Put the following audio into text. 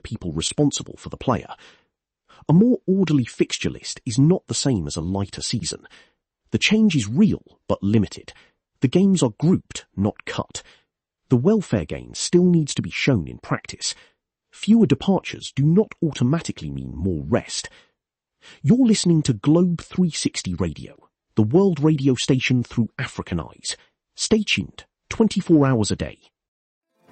people responsible for the player. A more orderly fixture list is not the same as a lighter season. The change is real, but limited. The games are grouped, not cut. The welfare gain still needs to be shown in practice. Fewer departures do not automatically mean more rest. You're listening to Globe 360 Radio, the world radio station through African eyes. Stay tuned, 24 hours a day.